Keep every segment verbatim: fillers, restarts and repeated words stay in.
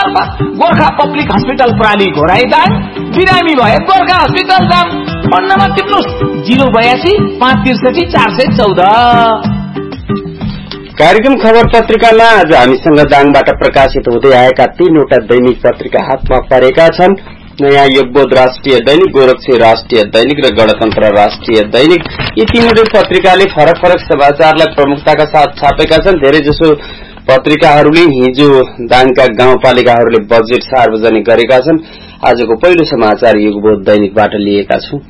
त Gorkha public hospital प्राली घोराइदाङ बिरामी भए गोर्खा हस्पिटल जाम फोन नम्बर टिप्नुस् जीरो बयासी पाँच त्रिसठी चार सय चौध। कार्यक्रम खबर पत्रिकामा आज हामीसँग दाङबाट प्रकाशित हुँदै आएका तीनवटा दैनिक पत्रिका हातमा परेका छन्। नयाँ युगबोध राष्ट्रिय दैनिक, गोरक्षी राष्ट्रिय दैनिक र गणतन्त्र राष्ट्रिय दैनिक। यी तीनवटै पत्रिकाले फरक फरक समाचारलाई प्रमुखताका साथ छापेका छन्। धेरैजसो पत्रिकाहरूले हिजो दाङका गाउँपालिकाहरूले बजेट सार्वजनिक गरेका छन्। आजको पहिलो समाचार युगबोध दैनिकबाट लिएका छौं।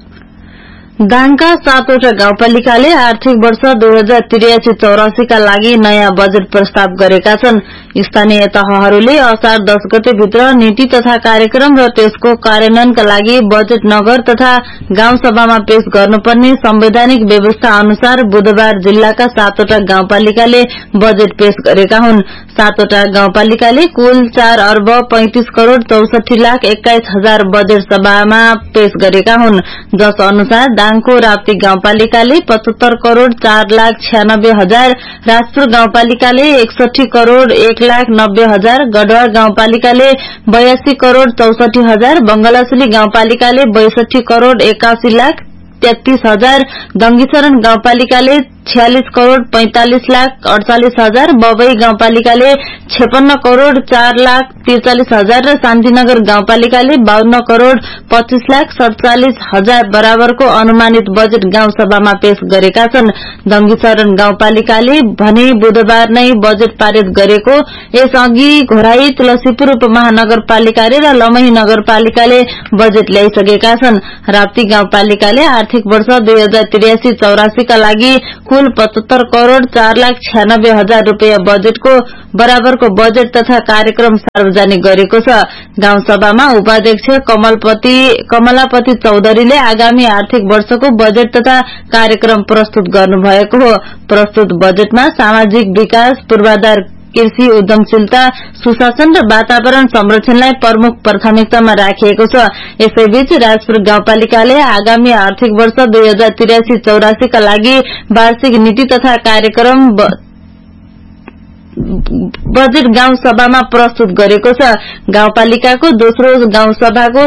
दाङका सातवटा गाउँपालिकाले आर्थिक वर्ष दुई हजार त्रियासी चौरासी का लागि नयाँ बजेट प्रस्ताव गरेका छन्। स्थानीय तहहरूले असार दस गते भित्र नीति तथा कार्यक्रम र त्यसको कार्यान्वयनका लागि बजेट नगर तथा गाउँसभामा पेश गर्नुपर्ने संवैधानिक व्यवस्था अनुसार बुधबार जिल्लाका सातवटा गाउँपालिकाले बजेट पेश गरेका हुन्। सातवटा गाउँपालिकाले कुल चार अर्ब पैंतिस करोड़ चौसठी लाख एक्काइस हजार बजेट सभामा पेश गरेका हुन्। जस अनुसार दाङको राप्ती गाउँपालिकाले पचहत्तर करोड़ चार लाख छ्यानब्बे हजार, राजपुर गाउँपालिकाले एकसठी करोड़ एक लाख नब्बे हजार, गढवा गाउँपालिकाले बयासी करोड़ चौसठी हजार, बंगलासुली गाउँपालिकाले बैसठी करोड़ एकासी लाख तेत्तीस हजार, दंगीचरण गाउँपालिकाले छियालीस करोड़ पैंतालीस लाख अड़चालीस हजार, बबई गाउँपालिकाले छप्पन्न करोड़ चार लाख तिरचालीस हजार र शान्तिनगर गाउँपालिकाले बावन्न करोड़ पच्चीस लाख सड़चालीस हजार बराबरको अनुमानित बजेट गाउँसभामा पेश गरेका छन्। दंगीचरण गाउँपालिकाले भने बुधबार नै बजेट पारित गरेको। यसअघि घोराई, तुलसीपुर उपमहानगरपालिका र लमही नगरपालिकाले बजेट ल्याइसकेका छन्। राप्ती गाउँपालिकाले आर्थिक वर्ष दुई हजार त्रियासी चौरासी का लागि कुल पचहत्तर करोड़ चार लाख छ्यानब्बे हजार रूपियाँ बजेटको बराबरको बजेट तथा कार्यक्रम सार्वजनिक गरेको छ। गाउँसभामा उपाध्यक्ष कमलपति कमलापति चौधरीले आगामी आर्थिक वर्षको बजेट तथा कार्यक्रम प्रस्तुत गर्नुभएको हो। प्रस्तुत बजेटमा सामाजिक विकास, पूर्वाधार, कृषि, उद्यमशीलता, सुशासन र वातावरण संरक्षणलाई प्रमुख प्राथमिकतामा राखिएको छ। यसैबीच राजपुर गाउँपालिकाले आगामी आर्थिक वर्ष दुई हजार त्रियासी चौरासी का लागि वार्षिक नीति तथा कार्यक्रम बजेट गाउँसभामा प्रस्तुत गरेको छ। गाउँपालिकाको दोस्रो गाउँसभाको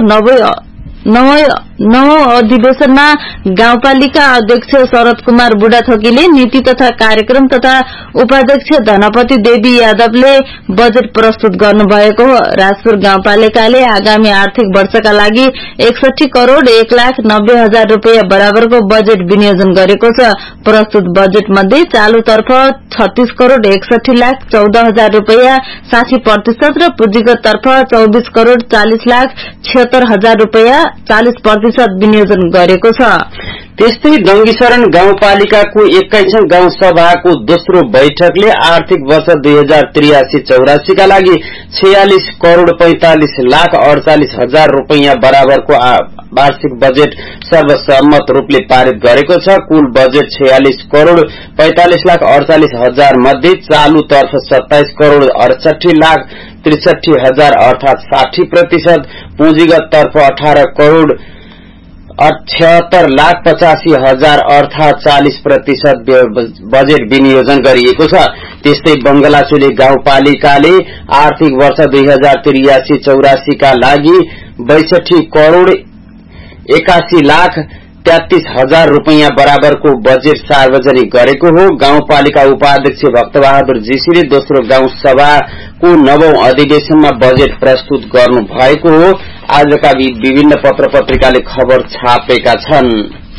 नवौं अधिवेशनमा गाउँपालिका अध्यक्ष शरद कुमार बुढाथोकीले नीति तथा कार्यक्रम तथा उपाध्यक्ष धनपति देवी यादवले बजेट प्रस्तुत गर्नुभएको हो। राजपुर गाउँपालिकाले आगामी आर्थिक वर्षका लागि एकसठी करोड़ एक लाख नब्बे हजार रूपियाँ बराबरको बजेट विनियोजन गरेको छ। प्रस्तुत बजेट मध्ये चालूतर्फ छत्तीस करोड़ एकसठी लाख चौध हजार रूपियाँ साठी प्रतिशत र पुँजीगत तर्फ चौबीस करोड़ चालीस लाख छिहत्तर हजार रूपियाँ चालीस प्रतिशत विनियोजन गरेको छ। त्यस्तै दंगीचरण गाउँपालिकाको एक्काइसौं गाउँ सभाको दोस्रो बैठकले आर्थिक वर्ष दुई हजार त्रियासी चौरासी का लागि छयालिस करोड़ पैंतालीस लाख अड़चालीस हजार रूपियाँ बराबरको वार्षिक बजेट सर्वसम्मत रूपले पारित गरेको छ। कुल बजेट छयालिस करोड़ पैंतालीस लाख अड़चालीस हजार मध्ये चालू तर्फ सत्ताइस करोड़ अड़सठी लाख त्रिसठी हजार अर्थात साठी प्रतिशत, पुँजीगत तर्फ अठारह करोड़ अठहत्तर लाख पचासी हजार अर्थात चालीस प्रतिशत बजेट विनियोजन गरिएको छ। त्यस्तै बंगलाचुली गाउँपालिकाले आर्थिक वर्ष दुई हजार त्रियासी चौरासी का लागि बैसठी करोड़ एकासी लाख तेत्तीस हजार रूपियाँ बराबरको बजेट सार्वजनिक गरेको हो। गाउँपालिका उपाध्यक्ष भक्तबहादुर जीसीले दोस्रो गाउँ सभाको नवौं अधिवेशनमा बजेट प्रस्तुत गर्नु भएको हो। आजका विभिन्न पत्र पत्रिकाले खबर छापेका छन्।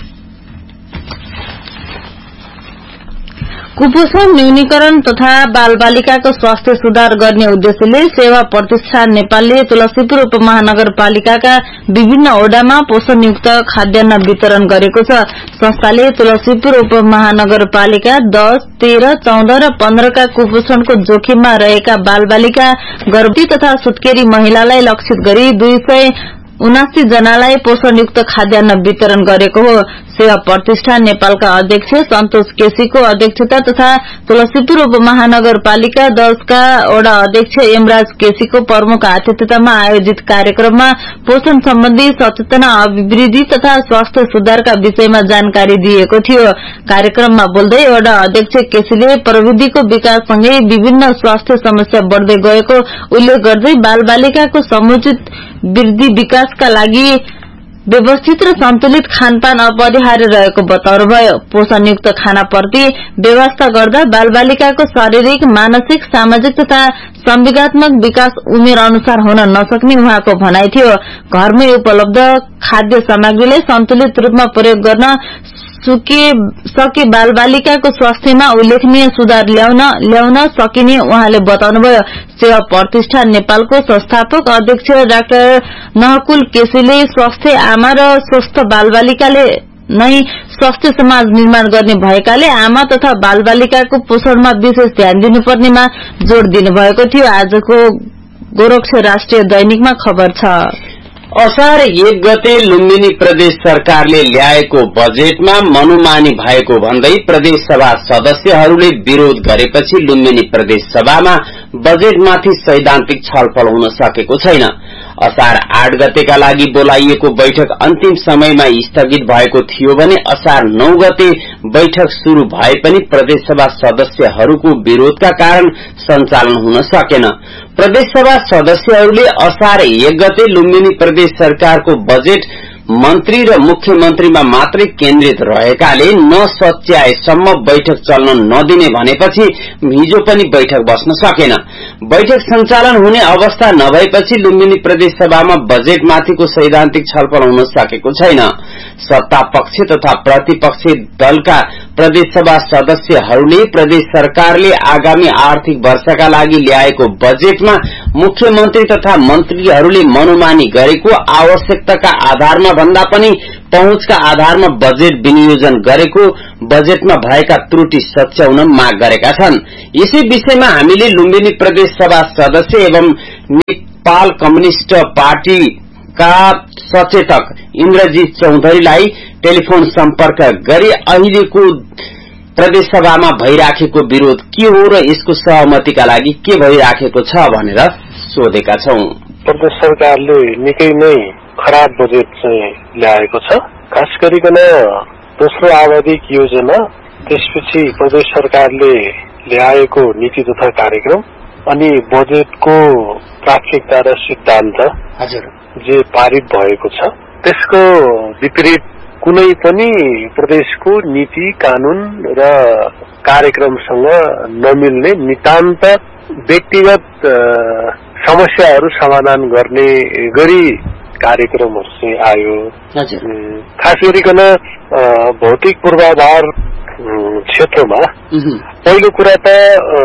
कुपोषण न्यूनीकरण तथा बालबालिकाको स्वास्थ्य सुधार गर्ने उद्देश्यले सेवा प्रतिष्ठान नेपालले तुलसीपुर उपमहानगरपालिकाका विभिन्न ओडामा पोषणयुक्त खाद्यान्न वितरण गरेको छ। संस्थाले तुलसीपुर उपमहानगरपालिका दस, तेह्र, चौध र पन्ध्र का कुपोषणको जोखिममा रहेका बालबालिका, गर्भवती तथा सुत्केरी महिलालाई लक्षित गरी दुई सय उनासी जनालाई पोषणयुक्त खाद्यान्न वितरण गरेको हो। सेवा प्रतिष्ठान नेपालका अध्यक्ष सन्तोष केसीको अध्यक्षता तथा तुलसीपुर उपमहानगरपालिका दशका वडा अध्यक्ष यमराज केसीको प्रमुख आतिथ्यतामा आयोजित कार्यक्रममा पोषण सम्बन्धी सचेतना अभिवृद्धि तथा स्वास्थ्य सुधारका विषयमा जानकारी दिएको थियो। कार्यक्रममा बोल्दै वडा अध्यक्ष केसीले प्रविधिको विकाससँगै विभिन्न स्वास्थ्य समस्या बढ़दै गएको उल्लेख गर्दै बालबालिकाको समुचित वृद्धि विकासका लागि व्यवस्थित र सन्तुलित खानपान अपरिहार्य रहेको बताउनुभयो। पोषणयुक्त खानाप्रति व्यवस्था गर्दा बालबालिकाको शारीरिक, मानसिक, सामाजिक तथा संवेगात्मक विकास उमेर अनुसार हुन नसक्ने उहाँको भनाइ थियो। घरमै उपलब्ध खाद्य सामग्रीलाई सन्तुलित रूपमा प्रयोग गर्न सके बालबालिकाको स्वास्थ्यमा उल्लेखनीय सुधार ल्याउन ल्याउन सकिने उहाँले बताउनुभयो। सेवा प्रतिष्ठान नेपालको संस्थापक अध्यक्ष डाक्टर नहकुल केसीले स्वस्थ आमा र स्वस्थ बालबालिकाले नै स्वस्थ समाज निर्माण गर्ने भएकाले आमा तथा बालबालिकाको पोषणमा विशेष ध्यान दिनुपर्नेमा जोड़ दिनुभएको थियो। आजको गोरक्ष राष्ट्रिय दैनिकमा खबर छ। असार एक गते लुम्बिनी प्रदेश सरकारले ल्याएको बजेटमा मनोमानी भएको भन्दै प्रदेश सभा सदस्यहरूले विरोध गरेपछि लुम्बिनी प्रदेश सभामा बजेटमाथि सैद्धान्तिक छलफल हुन सकेको छैन। असार आठ गतेका लागि बोलाइएको बैठक अन्तिम समयमा स्थगित भएको थियो भने असार नौ गते बैठक शुरू भए पनि प्रदेशसभा सदस्यहरूको विरोधका कारण सञ्चालन हुन सकेन। प्रदेशसभा सदस्यहरूले असार एक गते लुम्बिनी प्रदेश सरकारको बजेट मन्त्री र मुख्यमन्त्रीमा मात्रै केन्द्रित रहेकाले नसच्याएसम्म बैठक चल्न नदिने भनेपछि हिजो पनि बैठक बस्न सकेन। बैठक सञ्चालन हुने अवस्था नभएपछि लुम्बिनी प्रदेश सभामा बजेटमाथिको सैद्धान्तिक छलफल हुन सकेको छैन। सत्ता पक्ष तथा प्रतिपक्ष दलका प्रदेशसभा सदस्यहरूले प्रदेश सरकारले आगामी आर्थिक वर्षका लागि ल्याएको बजेटमा मुख्यमन्त्री तथा मन्त्रीहरूले मनोमानी गरेको, आवश्यकताका आधारमा भन्दा पनि पहुँचका आधारमा बजेट विनियोजन गरेको, बजेटमा भएका त्रुटि सच्याउन माग गरेका छन्। यसै विषयमा हामीले लुम्बिनी प्रदेश सभा सदस्य एवं नेपाल कम्युनिष्ट पार्टीका सचेतक इन्द्रजीत चौधरीलाई टेलिफोन सम्पर्क गरी अहिलेको प्रदेश सभामा भइराखेको विरोध के हो र यसको सहमतिका लागि के भइराखेको छ भनेर सोधेका छौं। प्रदेश सरकारले निकै नै खराब बजेट चाहिँ ल्याएको छ। खास गरिकन दोस्रो आवधिक योजना, त्यसपछि प्रदेश सरकारले ल्याएको नीति तथा कार्यक्रम अनि बजेटको प्राथमिकता र सिद्धान्त हजुर जे पारित भएको छ त्यसको विपरीत कुनै पनि प्रदेशको नीति, कानून र कार्यक्रमसँग नमिल्ने नितान्त व्यक्तिगत समस्याहरू समाधान गर्ने गरी कार्यक्रमहरू चाहिँ आयो। खास गरिकन भौतिक पूर्वाधार क्षेत्रमा पहिलो कुरा त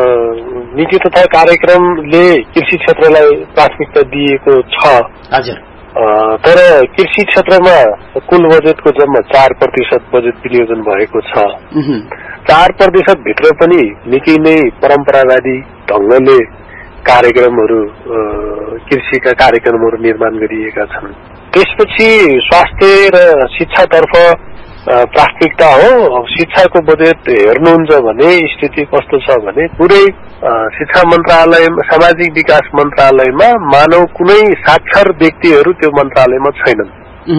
नीति तथा कार्यक्रमले कृषि क्षेत्रलाई प्राथमिकता दिएको छ, तर कृषि क्षेत्रमा कुल बजेटको जम्मा चार प्रतिशत बजेट विनियोजन भएको छ। चार प्रतिशत भित्र पनि निकै नै परम्परावादी ढंगले कार्यक्रमहरू, कृषिका कार्यक्रमहरू निर्माण गरिएका छन्। त्यसपछि स्वास्थ्य र शिक्षातर्फ प्राथमिकता हो। शिक्षाको बजेट हेर्नुहुन्छ भने स्थिति कस्तो छ भने पुरै शिक्षा मन्त्रालय, सामाजिक विकास मन्त्रालयमा मानव कुनै साक्षर व्यक्तिहरू त्यो मन्त्रालयमा छैनन्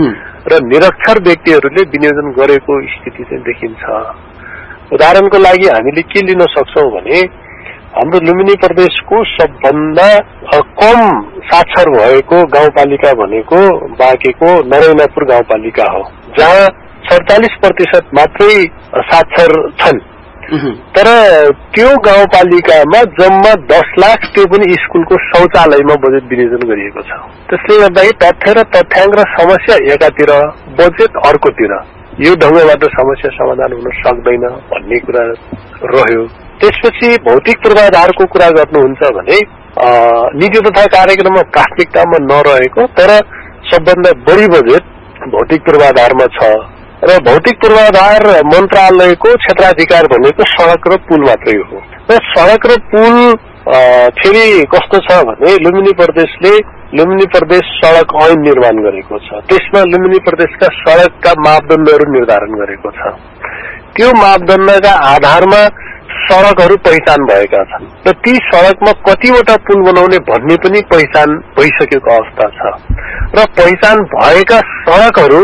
र निरक्षर व्यक्तिहरूले विनियोजन गरेको स्थिति चाहिँ देखिन्छ। उदाहरणको लागि हामीले के लिन सक्छौं भने हाम्रो लुम्बिनी प्रदेशको सबभन्दा कम साक्षर भएको गाउँपालिका भनेको बाँकेको नरैनापुर गाउँपालिका हो, जहाँ सैंतालीस प्रतिशत मात्रै साक्षर छन्। तर त्यो गाउँपालिकामा जम्मा दस लाख त्यो पनि स्कुलको शौचालयमा बजेट विनियोजन गरिएको छ। त्यसले गर्दाखेरि तथ्य र तथ्याङ्क र समस्या एकातिर, बजेट अर्कोतिर, यो ढंगबाट समस्या समाधान हुन सक्दैन भन्ने कुरा रह्यो। त्यसपछि भौतिक पूर्वाधारको कुरा गर्नुहुन्छ भने नीति तथा कार्यक्रममा प्राथमिकतामा नरहेको तर सबभन्दा बढी बजेट भौतिक पूर्वाधारमा छ र भौतिक पूर्वाधार मन्त्रालयको क्षेत्राधिकार भनेको सड़क र पुल मात्रै हो। र सड़क र पुल फेरि कस्तो छ भने लुम्बिनी प्रदेशले लुम्बिनी प्रदेश सड़क ऐन निर्माण गरेको छ। त्यसमा लुम्बिनी प्रदेशका सड़कका मापदण्डहरू निर्धारण गरेको छ। त्यो मापदण्डका आधारमा सड़कहरू पहिचान भएका छन् र ती सड़कमा कतिवटा पुल बनाउने भन्ने पनि पहिचान भइसकेको अवस्था छ र पहिचान भएका सड़कहरू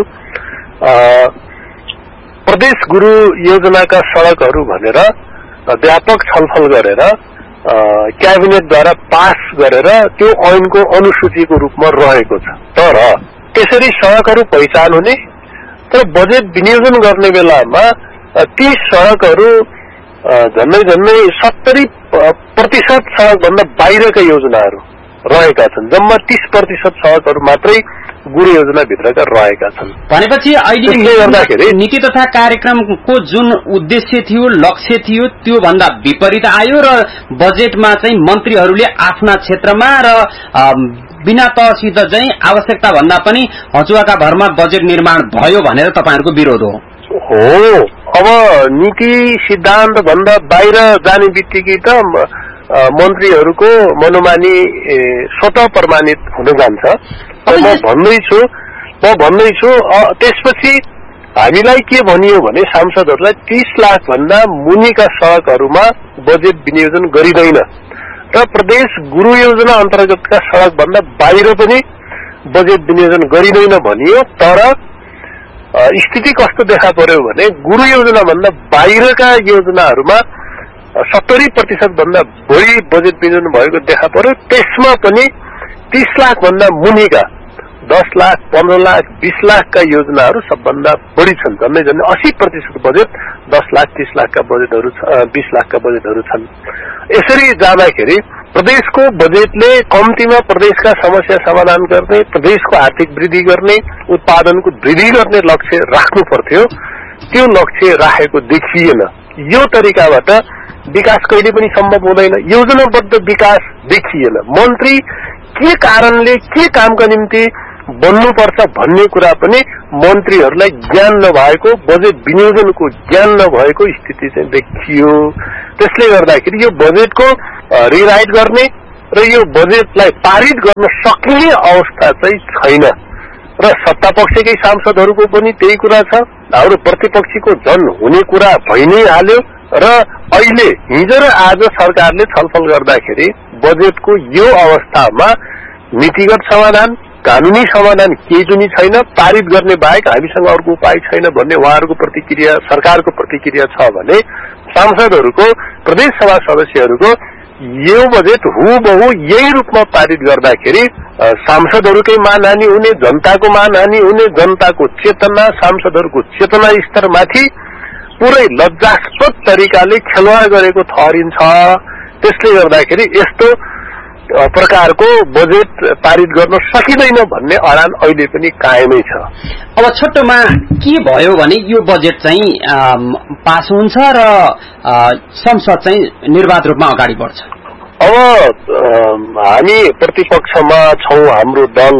प्रदेश गुरु योजनाका सड़कहरू भनेर व्यापक छलफल गरेर क्याबिनेटद्वारा पास गरेर त्यो ऐनको अनुसूचीको रूपमा रहेको छ। तर त्यसरी सड़कहरू पहिचान हुने तर बजेट विनियोजन गर्ने बेलामा ती सड़कहरू झन्डै झन्डै सत्तरी प्रतिशत सड़कभन्दा बाहिरका योजनाहरू रहेका छन्। जम्मा तीस प्रतिशत सड़कहरू मात्रै गुरु योजनाभित्रका रहेका छन्। भनेपछि अहिले गर्दाखेरि नीति तथा कार्यक्रमको जुन उद्देश्य थियो, लक्ष्य थियो, त्यो भन्दा विपरीत आयो र बजेटमा चाहिँ मन्त्रीहरूले आफ्ना क्षेत्रमा र बिना तहसित चाहिँ आवश्यकता भन्दा पनि हचुवाका भरमा बजेट निर्माण भयो भनेर तपाईहरुको विरोध हो। हो, अब नीति सिद्धान्त भन्दा बाहिर जाने बित्तिकै त मन्त्रीहरूको मनोमानी स्वतः प्रमाणित हुन जान्छ। म भन्दैछु म भन्दैछु त्यसपछि हामीलाई के भनियो भने सांसदहरूलाई तीस लाख भन्दा मुनिका सड़कहरूमा बजेट विनियोजन गरिँदैन र प्रदेश गुरु योजना अन्तर्गतका सड़क भन्दा बाहिर पनि बजेट विनियोजन गरिँदैन भनियो। तर स्थिति कस्तो देखा पर्यो भने गुरु योजना भन्दा बाहिरका योजनाहरूमा सत्तरी प्रतिशत भन्दा बढी बजेट विनियोजन भएको देखा पर्यो। त्यसमा पनि तीस लाख भन्दा मुनिका दस लाख पन्ध्र लाख बीस लाखका योजनाहरू सबभन्दा बढी छन्। झन्डै झन्डै अस्सी प्रतिशत बजेट दस लाख तीस लाखका बजेटहरू बीस लाखका बजेटहरू छन्। यसरी जाँदाखेरि प्रदेशको बजेटले कम्तीमा प्रदेशका समस्या समाधान गर्ने, प्रदेशको आर्थिक वृद्धि गर्ने, उत्पादनको वृद्धि गर्ने लक्ष्य राख्नु पर्थ्यो। त्यो लक्ष्य राखेको देखिएन। यो तरिकाबाट विकास कहिले पनि सम्भव हुँदैन। योजनाबद्ध विकास देखिएन। मन्त्री के कारणले के कामका निम्ति बन्नुपर्छ भन्ने कुरा पनि मन्त्रीहरूलाई ज्ञान नभएको, बजेट विनियोजनको ज्ञान नभएको स्थिति चाहिँ देखियो। त्यसले गर्दाखेरि यो बजेटको रिराइट गर्ने र यो बजेटलाई पारित गर्न सक्ने अवस्था चाहिँ छैन र सत्ता पक्षकै सांसदहरूको पनि त्यही कुरा छ। हाम्रो प्रतिपक्षीको झन् हुने कुरा भइ नै हाल्यो र अहिले हिजो र आज सरकारले छलफल गर्दाखेरि बजेटको यो अवस्थामा नीतिगत समाधान, कानूनी समाधान केही पनि छैन। पारित गर्ने बाहेक हामीसँग अर्को उपाय छैन भन्ने उहाँहरूको प्रतिक्रिया, सरकारको प्रतिक्रिया छ भने सांसदहरूको, प्रदेश सभा सदस्यहरूको यो बजेट हुबहु यही रूपमा पारित गर्दाखेरि सांसदहरूकै मानहानि हुने, जनताको मानहानि हुने, जनताको चेतना, सांसदहरूको चेतना स्तरमाथि पुरै लज्जास्पद तरिकाले खेलवाड गरेको ठहरिन्छ। त्यसले गर्दाखेरि यस्तो प्रकारको बजेट पारित गर्न सकिँदैन भन्ने अडान अहिले पनि कायमै छ। अब छोटोमा के भयो भने यो बजेट चाहिँ पास हुन्छ र संसद चाहिँ निर्वाध रूपमा अगाडि बढ्छ। अब हामी प्रतिपक्षमा छौं, हाम्रो दल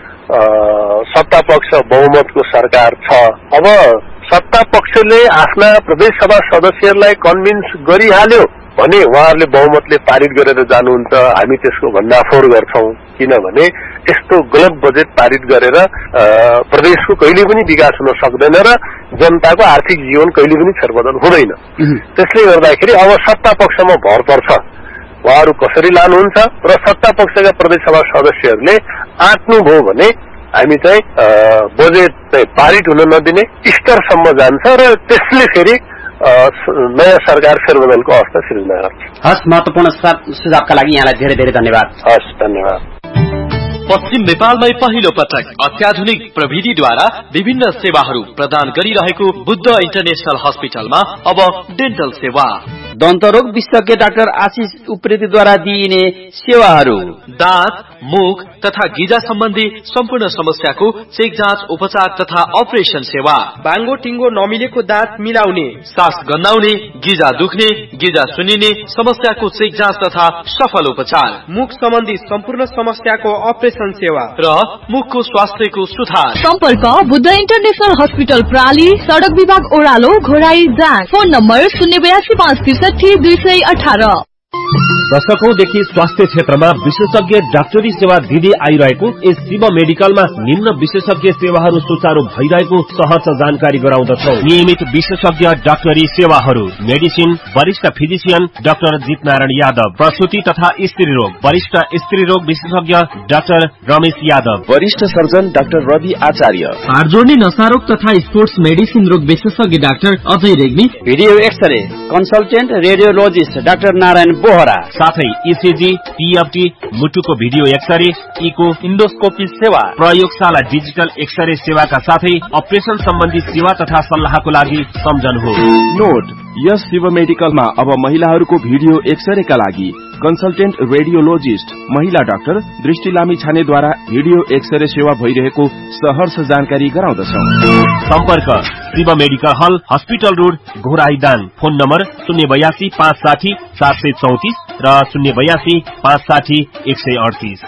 सत्ता पक्ष बहुमतको सरकार छ। अब सत्ता पक्षले आफ्ना प्रदेश सभा सदस्यहरूलाई कन्भिन्स गरिहाल्यो भने उहाँहरूले बहुमतले पारित गरेर जानुहुन्छ। हामी त्यसको भण्डाफोर गर्छौं, किनभने यस्तो गलत बजेट पारित गरेर प्रदेशको कहिले पनि विकास हुन सक्दैन र जनताको आर्थिक जीवन कहिले पनि फेरबदल हुँदैन। त्यसले गर्दाखेरि अब सत्ता पक्षमा भर पर्छ उहाँहरू कसरी लानुहुन्छ र सत्ता पक्षका प्रदेश सभा सदस्यहरूले आँट्नुभयो भने हामी चाहिँ बजेट चाहिँ पारित हुन नदिने स्तरसम्म जान्छ र त्यसले फेरि नयाँ सरकार फेरबदलको अवस्था सिर्जना गर्छ। हस्, महत्वपूर्ण सुझावका लागि यहाँलाई धेरै धेरै धन्यवाद। हस्, धन्यवाद। पश्चिम नेपालमै पहिलो पटक अत्याधुनिक प्रविधिद्वारा विभिन्न सेवाहरू प्रदान गरिरहेको बुद्ध इन्टरनेशनल हस्पिटलमा अब डेन्टल सेवा, दन्तरोग विशेषज्ञ डाक्टर आशिष उप्रेतीद्वारा दिइने सेवाहरू, दाँत, मुख तथा गिजा सम्बन्धी सम्पूर्ण समस्याको चेक जाँच, उपचार तथा अपरेसन सेवा, बाङ्गो टिङ्गो नमिलेको दाँत मिलाउने, सास गन्नाउने, गिजा दुख्ने, गिजा सुनिने समस्याको चेक जाँच तथा सफल उपचार, मुख सम्बन्धी सम्पूर्ण समस्याको अपरेसन सेवा र मुखको स्वास्थ्यको सुधार। सम्पर्क बुद्ध इन्टरनेशनल हस्पिटल प्राली, सड़क विभाग ओह्रालो, घोराई, जाँच। फोन नम्बर शून्य बयासी पाँच त्रिसठी दुई सय अठार। दशकौंदेखि स्वास्थ्य क्षेत्रमा विशेषज्ञ डाक्टरी सेवा दिँदै आइरहेको यस शिव मेडिकलमा निम्न विशेषज्ञ सेवाहरू सुचारू भइरहेको सहज जानकारी गराउँदछौ। नियमित विशेषज्ञ डाक्टरी सेवाहरू मेडिसिन, वरिष्ठ फिजिशियन डाक्टर जित नारायण यादव, प्रसूति तथा स्त्री रोग वरिष्ठ स्त्री रोग विशेषज्ञ डाक्टर रमेश यादव, वरिष्ठ सर्जन डाक्टर रवि आचार्य, हाड जोड्ने नसारोग तथा स्पोर्ट्स मेडिसिन रोग विशेषज्ञ doctor Ajay Regmi, video x-ray consultant radiologist doctor Narayan Bohra, साथै इसिजी, टीएफटी, मुटुको भिडियो एक्सरे, इको, इन्डोस्कोपी सेवा, प्रयोगशाला डिजिटल एक्सरे सेवाका साथै अपरेशन सम्बन्धी सेवा तथा सल्लाहको लागि सम्झनुहोस्। नोट, यस शिव मेडिकलमा अब महिलाहरूको भिडियो एक्सरेका लागि कन्सल्टेन्ट रेडियोलोजिस्ट महिला डाक्टर दृष्टि लामी छानेद्वारा भिडियो एक्सरे सेवा भइरहेको सहर्ष जानकारी गराउँदछौ। सम्पर्क शिव मेडिकल हल, हस्पिटल रोड, घोराईदाङ। फोन नम्बर शून्य बयासी पाँच साठी सात सय चौतिस र शून्य बयासी पाँच साठी एक सय अडतिस।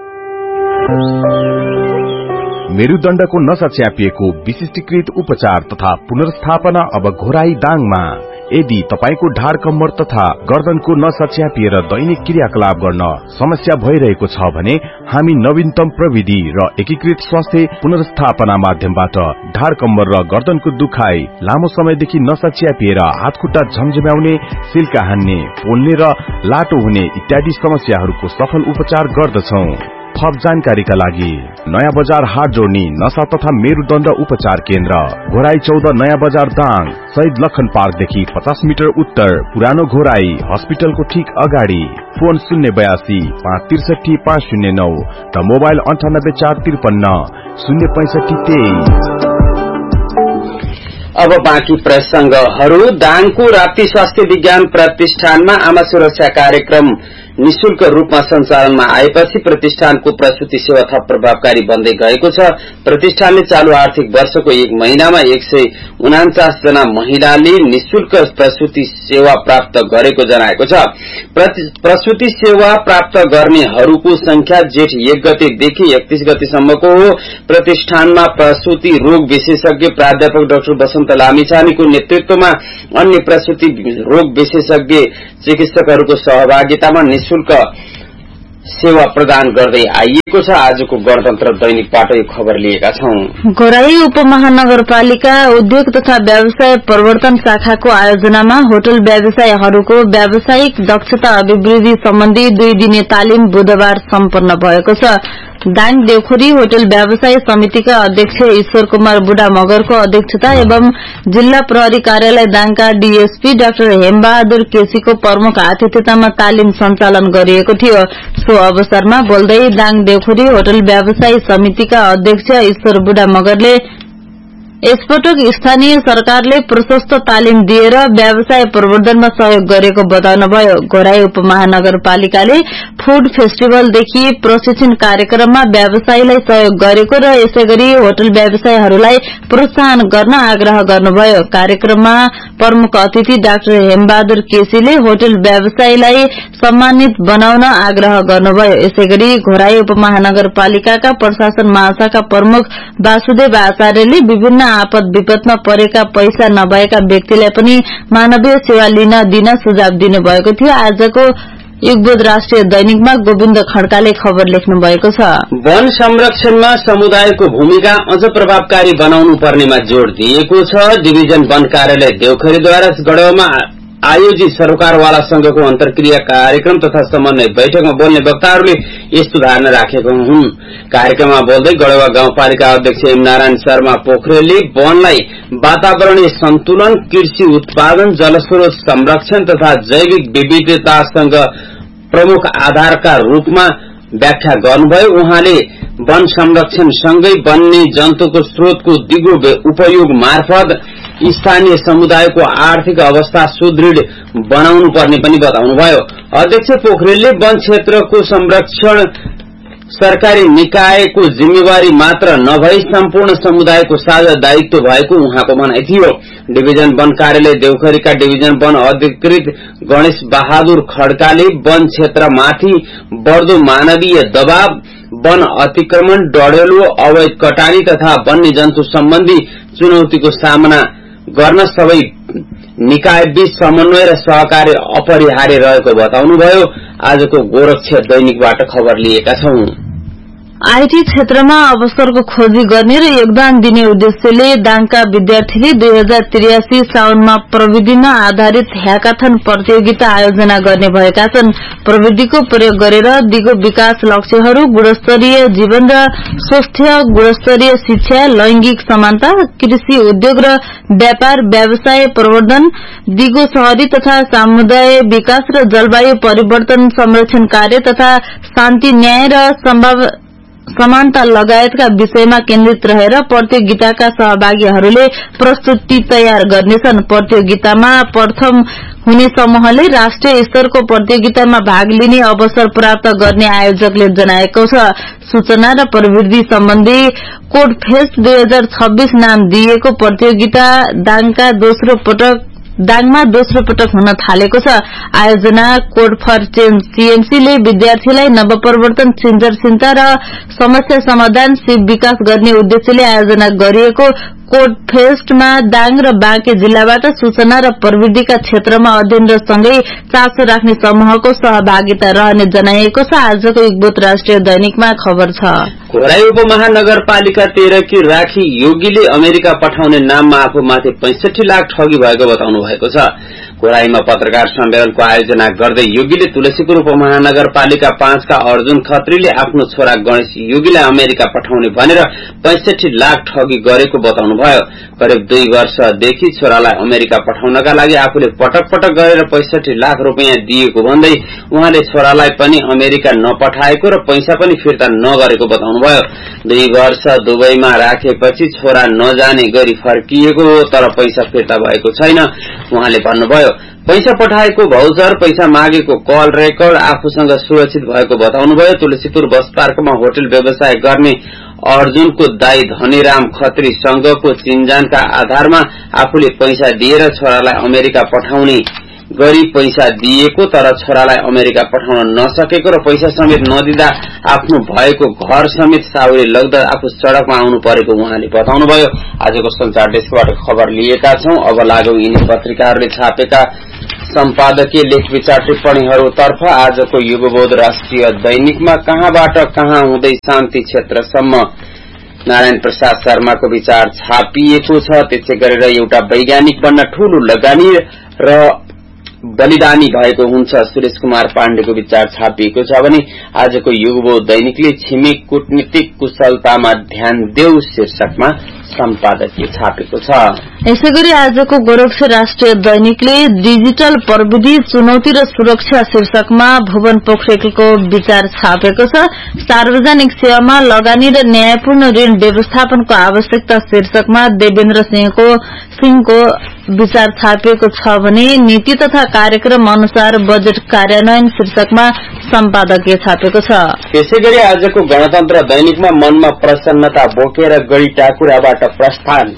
मेरुदण्डको नसा च्यापिएको विशिष्टीकृत उपचार तथा पुनर्स्थापना अब घोराईदाङमा। यदि तपाईको ढाड कम्मर तथा गर्दनको नसा च्यापिएर दैनिक क्रियाकलाप गर्न समस्या भइरहेको छ भने हामी नवीनतम प्रविधि र एकीकृत स्वास्थ्य पुनर्स्थापना माध्यमबाट ढाड कम्मर र गर्दनको दुखाइ, लामो समयदेखि नसा च्यापिएर हातखुट्टा झमझम्याउने, सिल्का हान्ने, पोल्ने र लाटो हुने इत्यादि समस्याहरूको सफल उपचार गर्दछौ। थप जानकारीका लागि नयाँ बजार हाट जोड्ने नशा तथा मेरुदण्ड उपचार केन्द्र, घोराई चौध नयाँ बजार दाङ, शहीद लखन पार्कदेखि पचास मिटर उत्तर, पुरानो घोराई हस्पिटलको ठीक अगाडि। फोन शून्य बयासी पाँच त्रिसठी पाँच शून्य नौ र मोबाइल अन्ठानब्बे चार त्रिपन्न शून्य पैंसठी तेइस। अब बाँकी प्रसंगहरू। दाङको राप्ती स्वास्थ्य विज्ञान प्रतिष्ठानमा आमा सुरक्षा कार्यक्रम निशुल्क रूपमा सञ्चालनमा आएपछि प्रतिष्ठानको प्रसूति सेवा थप प्रभावकारी बन्दै गएको छ। प्रतिष्ठानले चालू आर्थिक वर्षको एक महिनामा एक सय उनाचास जना महिलाले निशुल्क प्रसूति सेवा प्राप्त गरेको जनाएको छ। प्रसूति सेवा प्राप्त गर्नेहरूको संख्या जेठ एक गतेदेखि एकतीस गतेसम्मको हो। प्रतिष्ठानमा प्रसूति रोग विशेषज्ञ प्राध्यापक डाक्टर वसन्त लामिछानेको नेतृत्वमा अन्य प्रसूति रोग विशेषज्ञ चिकित्सकहरूको सहभागितामा निशुल्क सेवा प्रदान गर्दै आइएको छ। आजको गणतन्त्र दैनिकबाट यो खबर लिएका छौं। घोराई उपमहानगरपालिका उद्योग तथा व्यवसाय प्रवर्तन शाखाको आयोजनामा होटल व्यवसायीहरूको व्यावसायिक दक्षता अभिवृद्धि सम्बन्धी दुई दिने तालिम बुधबार सम्पन्न भएको छ। दाङ देवखोरी होटल व्यवसाय समितिका अध्यक्ष ईश्वर कुमार बुढा मगरको अध्यक्षता एवं जिल्ला प्रहरी कार्यालय दाङका डीएसपी डाक्टर हेमबहादुर केसीको प्रमुख आतिथ्यतामा तालिम सञ्चालन गरिएको थियो। सो अवसरमा बोल्दै दाङ देवखोरी होटल व्यवसाय समितिका अध्यक्ष ईश्वर बुढा मगरले यसपटक स्थानीय सरकारले प्रशस्त तालिम दिएर व्यवसाय प्रवर्धनमा सहयोग गरेको बताउनुभयो। घोराई उपमहानगरपालिकाले फूड फेस्टिभलदेखि प्रशिक्षण कार्यक्रममा व्यवसायीलाई सहयोग गरेको र यसैगरी होटल व्यवसायीहरूलाई प्रोत्साहन गर्न आग्रह गर्नुभयो। कार्यक्रममा प्रमुख अतिथि डाक्टर हेमबहादुर केसीले होटल व्यवसायीलाई सम्मानित बनाउन आग्रह गर्नुभयो। यसैगरी घोराई उपमहानगरपालिकाका प्रशासन महाशाखा प्रमुख वासुदेव आचार्यले विभिन्न आपद विपदमा परेका पैसा नभएका व्यक्तिलाई पनि मानवीय सेवा लिन दिन सुझाव दिनुभएको थियो। आजको युगबोध राष्ट्रिय दैनिकमा गोविन्द खड्काले खबर लेख्नु भएको छ। वन संरक्षणमा समुदायको भूमिका अझ प्रभावकारी बनाउनु पर्नेमा जोड़ दिएको छ। डिभिजन वन कार्यालय देवखरीद्वारा गढवामा आयोजित सरकारवाला संघको अन्तर्क्रिया कार्यक्रम तथा समन्वय बैठकमा बोल्ने वक्ताहरूले यस्तो धारणा राखेका हुन्। कार्यक्रममा बोल्दै गढवा गाउँपालिका अध्यक्ष एम नारायण शर्मा पोखरेलले वनलाई वातावरणीय सन्तुलन, कृषि उत्पादन, जलस्रोत संरक्षण तथा जैविक विविधतासँग प्रमुख आधारका रूपमा व्याख्या गर्नुभयो। उहाँले वन संरक्षण सँगै वन्य जन्तुको स्रोतको दिगो उपयोग मार्फत स्थानीय समुदायको आर्थिक अवस्था सुदृढ़ बनाउनु पर्ने पनि बताउनुभयो। अध्यक्ष पोखरेलले वन क्षेत्रको संरक्षण सरकारी निकायको जिम्मेवारी मात्र नभई सम्पूर्ण समुदायको साझा दायित्व भएको उहाँको भनाइ थियो। डिभिजन वन कार्यालय देवखरीका डिभिजन वन अधिकृत गणेश बहादुर खड्काले वन क्षेत्रमाथि बढ्दो मानवीय दबाव, वन अतिक्रमण, डढेलो, अवैध कटानी तथा वन्य जन्तु सम्बन्धी चुनौतीको सामना गर्न सबै निकाय बीच समन्वय र सहकार्य अपरिहार्य रहेको बताउनुभयो। आजको गोरक्ष दैनिकबाट खबर लिएका छौं। आईटी क्षेत्रमा अवसरको खोजी गर्ने र योगदान दिने उद्देश्यले दाङका विद्यार्थीले दुई हजार त्रियासी साउनमा प्रविधिमा आधारित ह्याकाथन प्रतियोगिता आयोजना गर्ने भएका छन्। प्रविधिको प्रयोग गरेर दिगो विकास लक्ष्यहरू गुणस्तरीय जीवन र स्वस्थ गुणस्तरीय शिक्षा, लैंगिक समानता, कृषि, उद्योग र व्यापार व्यवसाय प्रवर्धन, दिगो शहरी तथा समुदाय विकास र जलवायु परिवर्तन संरक्षण कार्य तथा शान्ति, न्याय र सम्भाव समानता लगायतका विषयमा केन्द्रित रहेर प्रतियोगिताका सहभागीहरूले प्रस्तुति तयार गर्नेछन्। प्रतियोगितामा प्रथम हुने समूहले राष्ट्रिय स्तरको प्रतियोगितामा भाग लिने अवसर प्राप्त गर्ने आयोजकले जनाएको छ। सूचना र प्रविधि सम्बन्धी कोड फेस्ट दुई हजार छब्बीस नाम दिएको प्रतियोगिता दाङका दोस्रो पटक दाङमा दोस्रो पटक हुन थालेको छ। आयोजना कोड फर चेन्ज सीएमसीले विद्यार्थीलाई नवप्रवर्तन, सृजनशीलता र समस्या समाधान, सिप विकास गर्ने उद्देश्यले आयोजना गरिएको कोड फेस्टमा दाङ र बाँके जिल्लाबाट सूचना र प्रविधिका क्षेत्रमा अध्ययन र सँगै चासो राख्ने समूहको सहभागिता रहने जनाइएको छ। आजको युगबोध राष्ट्रिय दैनिकमा खबर छ। घोराई उपमहानगरपालिका तेह्रकी राखी योगीले अमेरिका पठाउने नाममा आफूमाथि पैंसठी लाख ठगी भएको बताउनु भएको छ। घोराईमा पत्रकार सम्मेलनको आयोजना गर्दै योगीले तुलसीपुर उपमहानगरपालिका पाँचका अर्जुन खत्रीले आफ्नो छोरा गणेश योगीलाई अमेरिका पठाउने भनेर पैंसठी लाख ठगी गरेको बताउनु भयो। करिब दुई वर्षदेखि छोरालाई अमेरिका पठाउनका लागि आफूले पटक पटक गरेर पैंसठी लाख रूपियाँ दिएको भन्दै उहाँले छोरालाई पनि अमेरिका नपठाएको र पैसा पनि फिर्ता नगरेको बताउनुभयो। दुई वर्ष दुबईमा राखेपछि छोरा नजाने गरी फर्किएको हो, तर पैसा फिर्ता भएको छैन। उहाँले भन्नुभयो, पैसा पठाएको भाउचर, पैसा मागेको कल रेकर्ड आफूसँग सुरक्षित भएको बताउनुभयो। तुलसीपुर बस पार्कमा होटल व्यवसाय गर्ने अर्जुनको दाई धनीराम खत्री संघको चिन्जानका आधारमा आफूले पैसा दिएर छोरालाई अमेरिका पठाउने गरी पैसा दिएको, तर छोरालाई अमेरिका पठाउन नसकेको र पैसा समेत नदिँदा आफ्नो भएको घर समेत साउरी लग्दा आफू सड़कमा आउनु परेको उहाँले बताउनुभयो। आजको संचार डेस्कबाट खबर लिएका छौं। अब लागौं यिनी पत्रिकाहरूले छापेका सम्पादकीय लेख विचार टिप्पणीहरूतर्फ। आजको युगबोध राष्ट्रिय दैनिकमा कहाँबाट कहाँ हुँदै शान्ति क्षेत्रसम्म नारायण प्रसाद शर्माको विचार छापिएको छ। त्यसै गरेर एउटा वैज्ञानिक बन्न ठूलो लगानी र बलिदानी भएको हुन्छ सुरेश कुमार पाण्डेको विचार छापिएको छ भने आजको युगबोध दैनिकले छिमेक कूटनीतिक कुशलतामा ध्यान देऊ शीर्षकमा सम्पादकीय छापेको छ। यसैगरी आजको गोरक्ष राष्ट्रिय दैनिकले डिजिटल प्रविधि चुनौती र सुरक्षा शीर्षकमा भुवन पोखरेलको विचार छापेको छ। सार्वजनिक सेवामा लगानी र न्यायपूर्ण ऋण व्यवस्थापनको आवश्यकता शीर्षकमा देवेन्द्र सिंहको सिंहको विचार छापिएको छ भने नीति तथा कार्यक्रम अनुसार बजेट कार्यान्वयन शीर्षकमा सम्पादकीय छापेको छ। त्यसैगरी आजको गणतन्त्र दैनिकमा मनमा प्रसन्नता बोकेर गढी टाकुराबाट प्रस्थान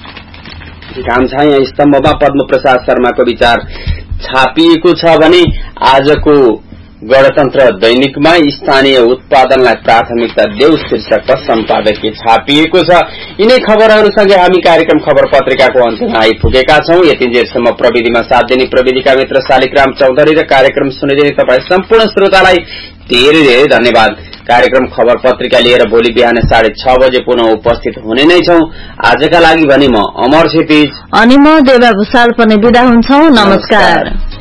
घामछाया स्तम्भमा पद्म प्रसाद शर्माको विचार छापिएको छ भने आजको गणतन्त्र दैनिकमा स्थानीय उत्पादनलाई प्राथमिकता देऊ शीर्षकका सम्पादकीय छापिएको छ। यिनै खबरहरूसँगै हामी कार्यक्रम खबर पत्रिकाको अन्त्यमा आइपुगेका छौं। यतिन्जेलसम्म प्रविधिमा साथ दिने प्रविधिका मित्र शालिग्राम चौधरी र कार्यक्रम सुनिदिने तपाईँ सम्पूर्ण श्रोतालाई धेरै धेरै धन्यवाद। कार्यक्रम खबर पत्रिका लिएर भोलि बिहान साढे छ बजे पुनः उपस्थित हुने नै छौं। आजका लागि भने म अमर क्षितिज अनि म देवा भूषाल पनि बिदा हुन्छौ। नमस्कार।